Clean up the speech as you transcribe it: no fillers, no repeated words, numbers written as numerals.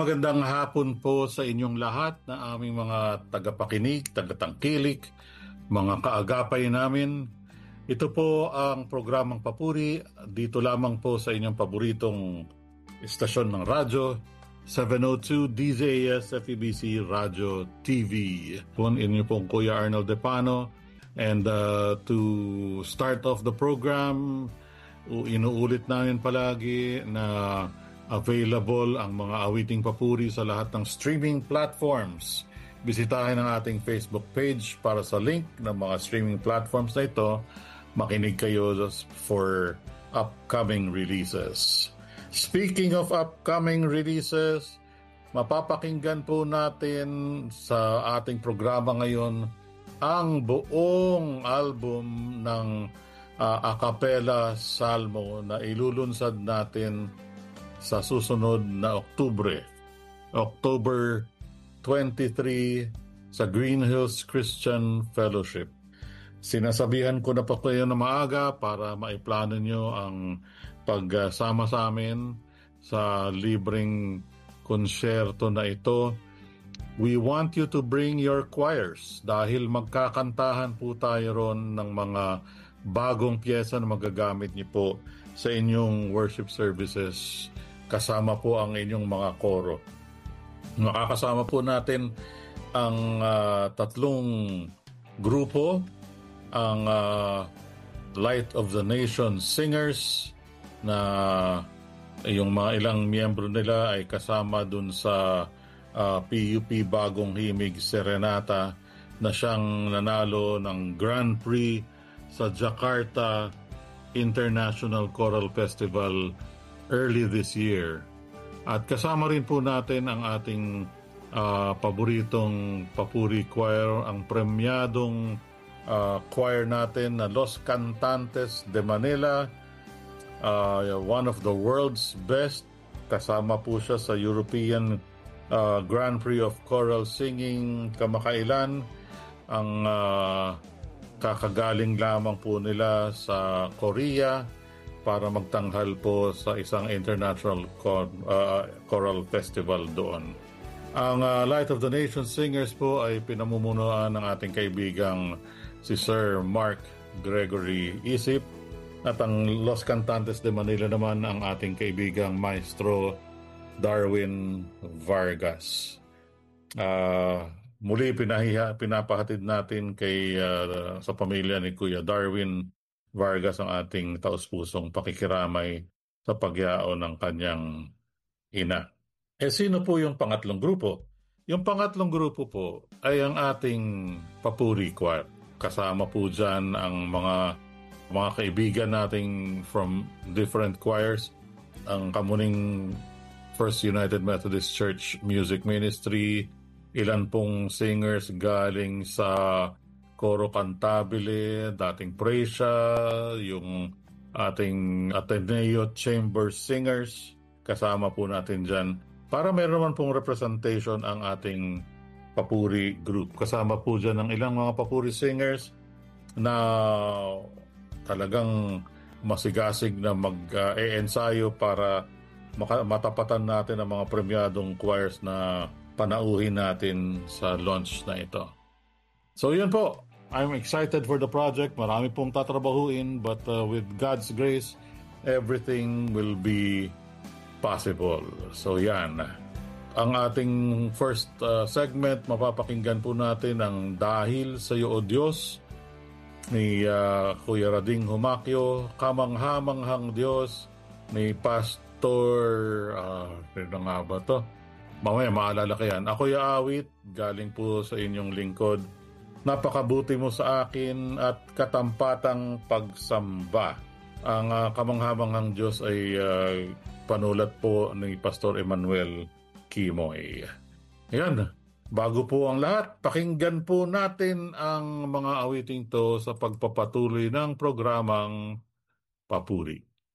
Magandang hapon po sa inyong lahat na aming mga tagapakinig, tagatangkilik, mga kaagapay namin. Ito po ang programang Papuri, dito lamang po sa inyong paboritong istasyon ng radyo, 702 DZAS FEBC Radio TV. Inyo pong Kuya Arnold Depano. And to start off the program, inuulit namin palagi na available ang mga awiting papuri sa lahat ng streaming platforms. Bisitahin ang ating Facebook page para sa link ng mga streaming platforms na ito. Makinig kayo for upcoming releases. Speaking of upcoming releases, mapapakinggan po natin sa ating programa ngayon ang buong album ng a cappella salmo na ilulunsad natin sa susunod na October 23 sa Green Hills Christian Fellowship. Sinasabihan ko na po kayo na maaga para maiplano nyo ang pagsama sa amin sa libreng konsyerto na ito. We want you to bring your choirs dahil magkakantahan po tayo ron ng mga bagong pyesa na magagamit niyo po sa inyong worship services. Kasama po ang inyong mga koro. Makakasama po natin ang tatlong grupo, ang Light of the Nation Singers na yung mga ilang miyembro nila ay kasama dun sa PUP Bagong Himig Serenata na siyang nanalo ng Grand Prix sa Jakarta International Choral Festival early this year. At kasama rin po natin ang ating paboritong papuri choir, ang premyadong choir natin na Los Cantantes de Manila, one of the world's best. Kasama po siya sa European Grand Prix of Choral Singing kamakailan. Ang kakagaling lamang po nila sa Korea para magtanghal po sa isang international choral festival doon. Ang Light of the Nation Singers po ay pinamumunuan ng ating kaibigang si Sir Mark Gregory Isip, at ang Los Cantantes de Manila naman ang ating kaibigang Maestro Darwin Vargas. Muli pinapahatid natin sa pamilya ni Kuya Darwin Vargas ang ating taus-pusong pakikiramay sa pagyao ng kanyang ina. Sino po yung pangatlong grupo? Yung pangatlong grupo po ay ang ating papuri choir. Kasama po dyan ang mga kaibigan nating from different choirs. Ang Kamuning First United Methodist Church Music Ministry, ilan pong singers galing sa Coro Cantabile, dating Precia, yung ating Ateneo Chamber Singers, kasama po natin dyan. Para meron naman pong representation ang ating papuri group. Kasama po dyan ang ilang mga papuri singers na talagang masigasig na mag-e-ensayo para matapatan natin ang mga premyadong choirs na panauhin natin sa launch na ito. So yun po. I'm excited for the project. Marami pong tatrabahuin, but with God's grace, everything will be possible. So yan. Ang ating first segment, mapapakinggan po natin ang Dahil sa Iyo, O Diyos, ni Kuya Rading Humakyo, Kamanghamanghang Diyos, ni Pastor, ano nga ba to? Mamaya maalala ko yan. Ako'y awit, galing po sa inyong lingkod. Napakabuti mo sa akin at katampatang pagsamba. Ang Kamanghamanghang Diyos ay panulat po ni Pastor Emmanuel Kimoy. Ayan, bago po ang lahat, pakinggan po natin ang mga awiting to sa pagpapatuloy ng programang Papuri.